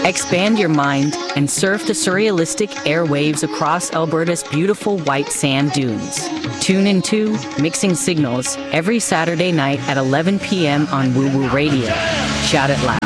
Expand your mind and surf the surrealistic airwaves across Alberta's beautiful white sand dunes. Tune into Mixing Signals every Saturday night at 11 p.m. on Woo Woo Radio. Shout it loud.